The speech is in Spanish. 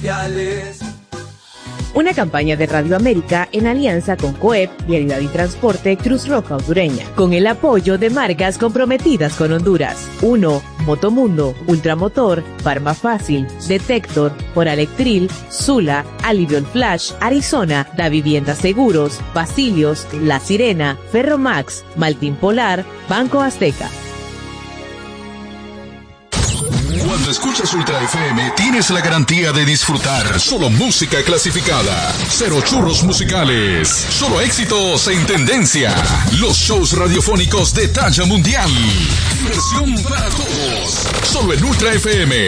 especiales. Una campaña de Radio América en alianza con COEP, Vialidad y Transporte Cruz Roja Hondureña, con el apoyo de marcas comprometidas con Honduras. 1. Motomundo, Ultramotor, Farma Fácil, Detector, Oralectril, Sula, Alivion Flash, Arizona, Da Vivienda Seguros, Basilios, La Sirena, Ferromax, Maltín Polar, Banco Azteca. Cuando escuchas Ultra FM, tienes la garantía de disfrutar solo música clasificada. Cero churros musicales. Solo éxitos en tendencia. Los shows radiofónicos de talla mundial. Diversión para todos. Solo en Ultra FM.